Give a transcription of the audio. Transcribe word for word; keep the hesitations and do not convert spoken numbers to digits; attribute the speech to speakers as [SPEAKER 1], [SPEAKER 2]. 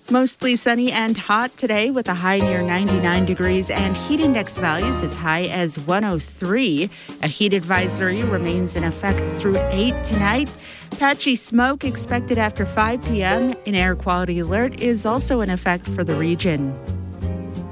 [SPEAKER 1] Mostly sunny and hot today with a high near ninety-nine degrees and heat index values as high as one oh three. A heat advisory remains in effect through eight tonight. Patchy smoke expected after five p.m. An air quality alert is also in effect for the region.